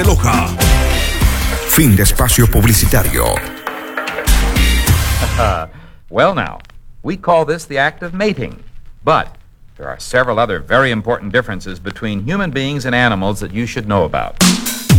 Pantoja. Fin de espacio publicitario. Well now, we call this the act of mating, but there are several other very important differences between human beings and animals that you should know about.